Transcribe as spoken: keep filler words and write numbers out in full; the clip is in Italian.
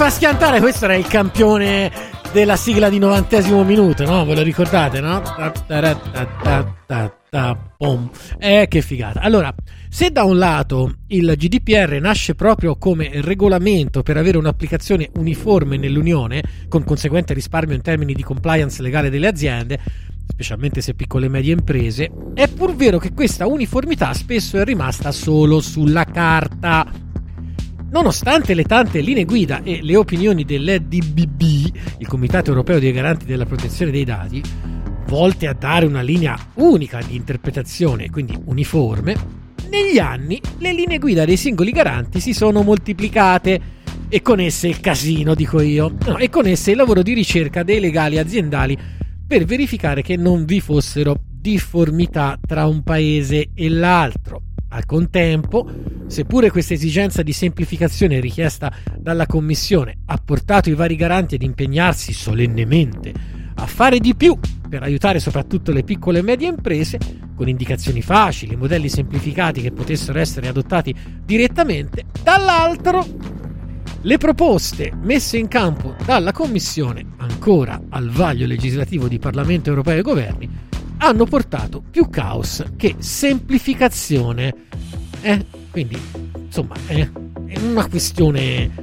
fa schiantare, questo era il campione della sigla di novantesimo minuto, no? Ve lo ricordate, no? Eh, che figata. Allora, se da un lato il G D P R nasce proprio come regolamento per avere un'applicazione uniforme nell'Unione, con conseguente risparmio in termini di compliance legale delle aziende, specialmente se piccole e medie imprese, è pur vero che questa uniformità spesso è rimasta solo sulla carta. Nonostante le tante linee guida e le opinioni dell'E D B B, il Comitato Europeo dei Garanti della Protezione dei Dati, volte a dare una linea unica di interpretazione, quindi uniforme, negli anni le linee guida dei singoli garanti si sono moltiplicate e con esse il casino, dico io, no, e con esse il lavoro di ricerca dei legali aziendali per verificare che non vi fossero difformità tra un paese e l'altro. Al contempo, seppure questa esigenza di semplificazione richiesta dalla Commissione ha portato i vari garanti ad impegnarsi solennemente a fare di più per aiutare soprattutto le piccole e medie imprese, con indicazioni facili, modelli semplificati che potessero essere adottati direttamente, dall'altro le proposte messe in campo dalla Commissione, ancora al vaglio legislativo di Parlamento europeo e governi, hanno portato più caos che semplificazione. Eh? Quindi, insomma, eh, è una questione